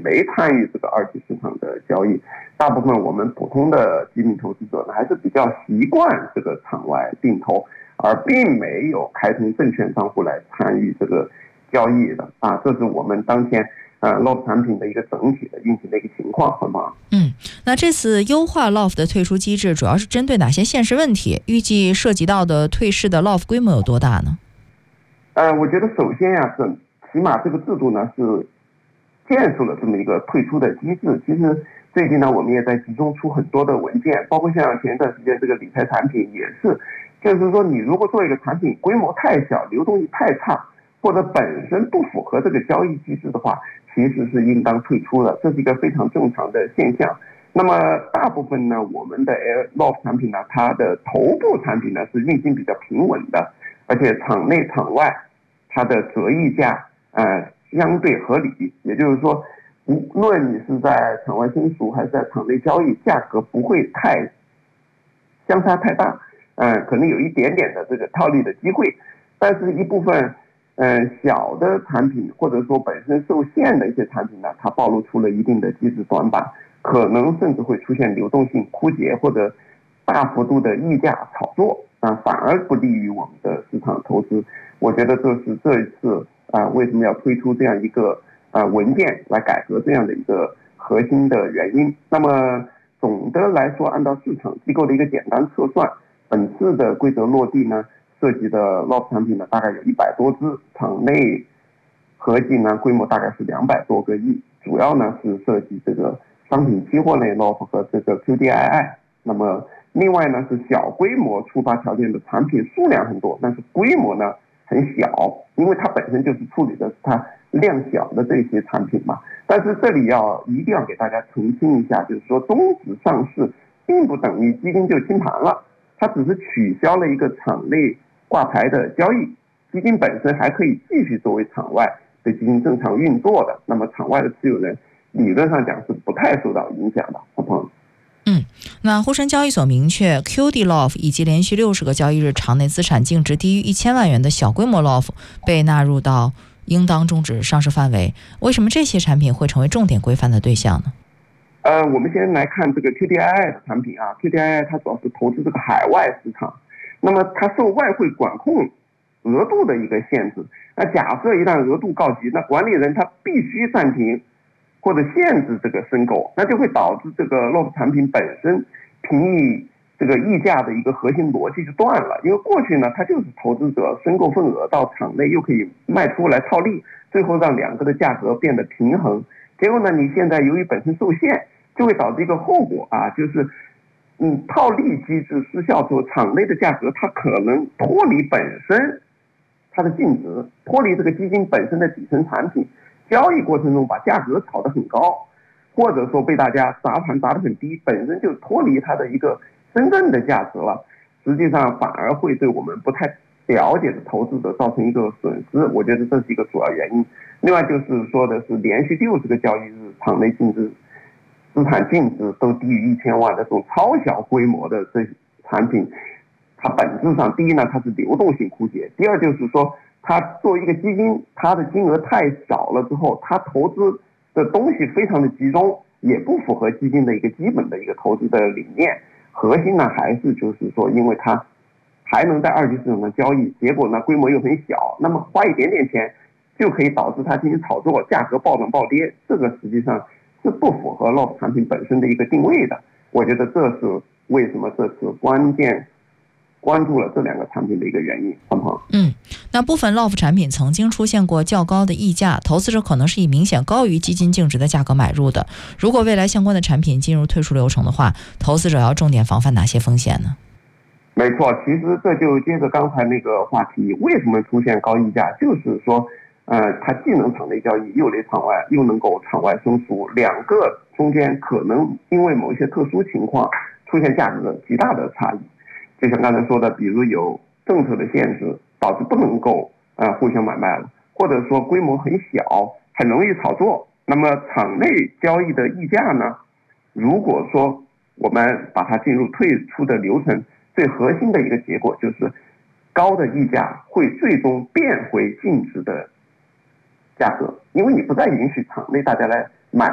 没参与这个二级市场的交易，大部分我们普通的基金投资者呢，还是比较习惯这个场外定投，而并没有开通证券账户来参与这个交易的啊。这是我们当前LOF 产品的一个整体的运行的一个情况，好吗？ 那这次优化 LOF 的退出机制主要是针对哪些现实问题？预计涉及到的退市的 LOF 规模有多大呢？ 我觉得首先呀，起码这个制度呢是建设了这么一个退出的机制。其实最近呢，我们也在集中出很多的文件，包括像前一段时间这个理财产品也是，就是说你如果做一个产品规模太小，流动性太差，或者本身不符合这个交易机制的话，其实是应当退出的，这是一个非常正常的现象。那么大部分呢，我们的 LOF 产品呢，它的头部产品呢是运行比较平稳的，而且场内场外它的折溢价相对合理，也就是说，无论你是在场外申赎还是在场内交易，价格不会太相差太大，可能有一点点的这个套利的机会，但是一部分小的产品或者说本身受限的一些产品呢，它暴露出了一定的机制短板，可能甚至会出现流动性枯竭或者大幅度的溢价炒作反而不利于我们的市场投资。我觉得这是这一次为什么要推出这样一个文件来改革这样的一个核心的原因。那么总的来说，按照市场机构的一个简单测算，本次的规则落地呢，涉及的 LOF 产品呢大概有100多只，场内合计呢规模大概是200多个亿，主要呢是涉及这个商品期货类 LOF 和这个 QDII。那么另外呢是小规模触发条件的产品数量很多，但是规模呢很小，因为它本身就是处理的是它量小的这些产品嘛。但是这里一定要给大家澄清一下，就是说终止上市并不等于基金就清盘了，它只是取消了一个场内挂牌的交易，基金本身还可以继续作为场外的基金正常运作的。那么场外的持有人理论上讲是不太受到影响的，好不好？ 那沪深交易所明确 QD LOF 以及连续60个交易日场内资产净值低于1000万元的小规模 LOF 被纳入到应当终止上市范围。为什么这些产品会成为重点规范的对象呢？ 我们先来看这个 QDII 的产品QDII 它主要是投资这个海外市场，那么它受外汇管控额度的一个限制。那假设一旦额度告急，那管理人他必须暂停或者限制这个申购，那就会导致这个 LOF 产品本身平抑这个溢价的一个核心逻辑就断了。因为过去呢，它就是投资者申购份额到场内又可以卖出来套利，最后让两个的价格变得平衡。结果呢，你现在由于本身受限，就会导致一个后果就是套利机制失效之后，场内的价格它可能脱离本身它的净值，脱离这个基金本身的底层产品，交易过程中把价格炒得很高，或者说被大家砸盘砸得很低，本身就脱离它的一个真正的价值了，实际上反而会对我们不太了解的投资者造成一个损失。我觉得这是一个主要原因。另外就是说的是连续60个交易日场内资产净值都低于1000万的这种超小规模的这些产品，它本质上第一呢，它是流动性枯竭；第二就是说，它作为一个基金，它的金额太少了之后，它投资的东西非常的集中，也不符合基金的一个基本的一个投资的理念。核心呢还是就是说，因为它还能在二级市场上交易，结果呢规模又很小，那么花一点点钱就可以导致它进行炒作，价格暴涨暴跌，这个实际上是不符合 LOF 产品本身的一个定位的。我觉得这是为什么这次关键关注了这两个产品的一个原因，好不好？ 那部分 LOF 产品曾经出现过较高的溢价，投资者可能是以明显高于基金净值的价格买入的。如果未来相关的产品进入退出流程的话，投资者要重点防范哪些风险呢？ 没错，其实这就接着刚才那个话题，为什么出现高溢价？就是说，它既能场内交易，又能场外，又能够场外申赎，两个中间可能因为某一些特殊情况出现价格极大的差异。就像刚才说的，比如有政策的限制，导致不能够互相买卖了，或者说规模很小，很容易炒作。那么场内交易的溢价呢，如果说我们把它进入退出的流程，最核心的一个结果就是高的溢价会最终变回净值的价格，因为你不再允许场内大家来